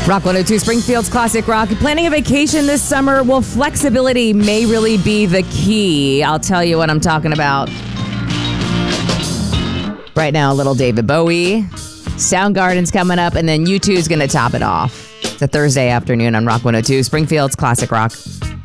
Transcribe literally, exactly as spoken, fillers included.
Rock one oh two, Springfield's Classic Rock. Planning a vacation this summer? Well, flexibility may really be the key. I'll tell you what I'm talking about. Right now, a little David Bowie. Soundgarden's coming up, and then U two's going to top it off. It's a Thursday afternoon on Rock one oh two, Springfield's Classic Rock.